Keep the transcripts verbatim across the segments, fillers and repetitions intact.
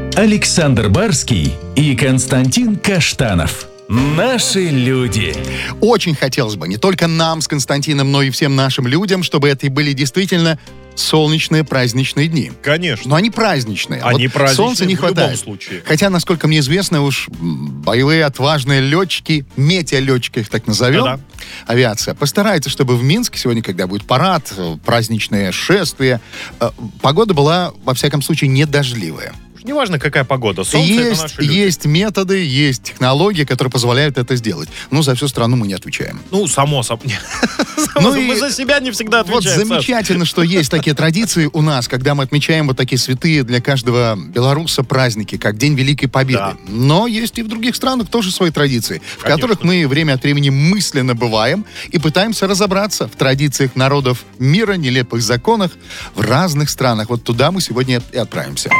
Александр Барский и Константин Каштанов. Наши люди. Очень хотелось бы не только нам с Константином, но и всем нашим людям, чтобы это были действительно солнечные праздничные дни. Конечно. Но они праздничные. Они вот праздничные солнца не в любом хватает. случае. Хотя, насколько мне известно, уж боевые отважные летчики, метеолетчики их так назовем, Да-да. авиация, постарается, чтобы в Минске сегодня, когда будет парад, праздничное шествие, погода была, во всяком случае, не дождливая. Неважно, какая погода. Солнце — есть, это наши люди. Есть методы, есть технологии, которые позволяют это сделать. Но за всю страну мы не отвечаем. Ну, само собой. Ну Мы и за себя не всегда Вот отвечаем. Саш. замечательно, что есть такие традиции у нас, когда мы отмечаем вот такие святые для каждого белоруса праздники, как День Великой Победы. Да. Но есть и в других странах тоже свои традиции, в Конечно. которых мы время от времени мысленно бываем и пытаемся разобраться в традициях народов мира, нелепых законах в разных странах. Вот туда мы сегодня и отправимся.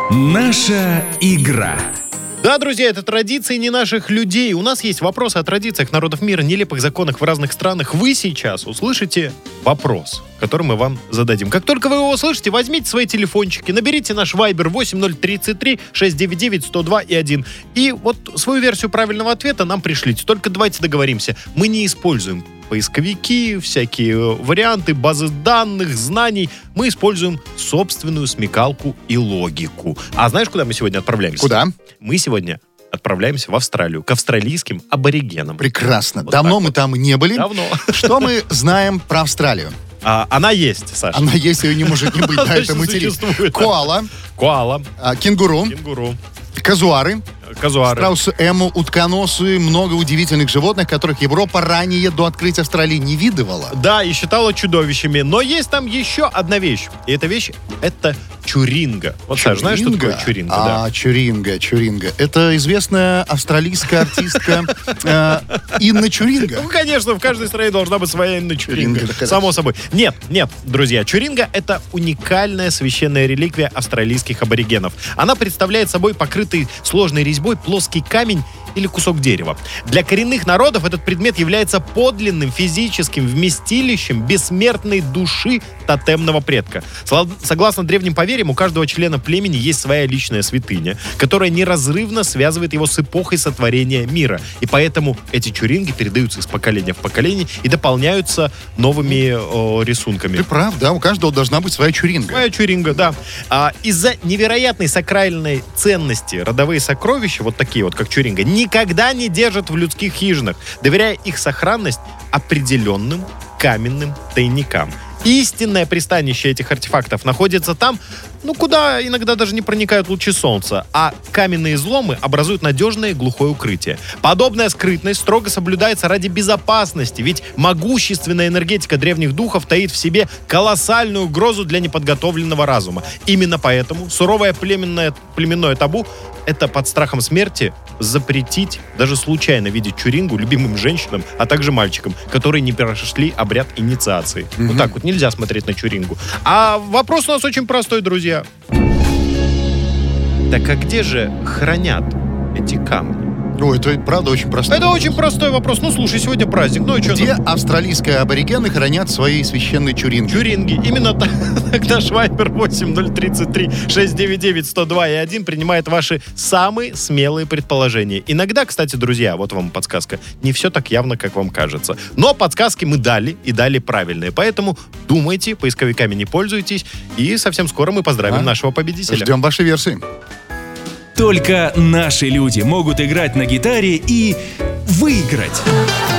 Наша игра. Да, друзья, это традиции не наших людей. У нас есть вопросы о традициях народов мира, нелепых законах в разных странах. Вы сейчас услышите вопрос, который мы вам зададим. Как только вы его услышите, возьмите свои телефончики, наберите наш вайбер восемь ноль тридцать три шестьсот девяносто девять сто два и один. И вот свою версию правильного ответа нам пришлите. Только давайте договоримся. Мы не используем поисковики, всякие варианты, базы данных, знаний. Мы используем собственную смекалку и логику. А знаешь, куда мы сегодня отправляемся? Куда? Мы сегодня отправляемся в Австралию, к австралийским аборигенам. Прекрасно. Вот Давно так мы вот. там не были. Давно. Что мы знаем про Австралию? А, она есть, Саша. Она есть, ее не может не быть, да, это Точно материк. существует. Коала, Коала, а, кенгуру, кенгуру, казуары, казуары. страусы эму, утконосы, много удивительных животных, которых Европа ранее до открытия Австралии не видывала. Да, и считала чудовищами. Но есть там еще одна вещь. И эта вещь — это чуринга. Вот, Саш, знаешь, что такое чуринга? А, Да. чуринга, чуринга. Это известная австралийская артистка э, Инна Чуринга. Ну, конечно, в каждой стране должна быть своя Инна Чуринга. Чуринга, да, Само собой. Нет, нет, друзья, чуринга — это уникальная священная реликвия австралийских аборигенов. Она представляет собой покрытый сложной резьбой плоский камень или кусок дерева. Для коренных народов этот предмет является подлинным физическим вместилищем бессмертной души тотемного предка. Согласно древним поверьям, у каждого члена племени есть своя личная святыня, которая неразрывно связывает его с эпохой сотворения мира. И поэтому эти чуринги передаются из поколения в поколение и дополняются новыми о, рисунками. Ты прав, да, у каждого должна быть своя чуринга. Своя чуринга, да. А, из-за невероятной сакральной ценности родовые сокровища, вот такие вот, как чуринга, никогда не держат в людских хижинах, доверяя их сохранность определенным каменным тайникам. Истинное пристанище этих артефактов находится там, ну, куда иногда даже не проникают лучи солнца, а каменные изломы образуют надежное глухое укрытие. Подобная скрытность строго соблюдается ради безопасности, ведь могущественная энергетика древних духов таит в себе колоссальную угрозу для неподготовленного разума. Именно поэтому суровое племенное, племенное табу — это под страхом смерти запретить даже случайно видеть чурингу любимым женщинам, а также мальчикам, которые не прошли обряд инициации. Mm-hmm. Вот так вот нельзя смотреть на чурингу. А вопрос у нас очень простой, друзья. Так а где же хранят эти камни? Ой, это правда очень простой Это вопрос. очень простой вопрос. Ну, слушай, сегодня праздник. Ну и что? Где австралийские аборигены хранят свои священные чуринги? Чуринги. Именно так. Наш вайбер восемь ноль тридцать три шестьсот девяносто девять сто два и один принимает ваши самые смелые предположения. Иногда, кстати, друзья, вот вам подсказка, не все так явно, как вам кажется. Но подсказки мы дали и дали правильные. Поэтому думайте, поисковиками не пользуйтесь. И совсем скоро мы поздравим А? нашего победителя. Ждем вашей версии. Только наши люди могут играть на гитаре и выиграть.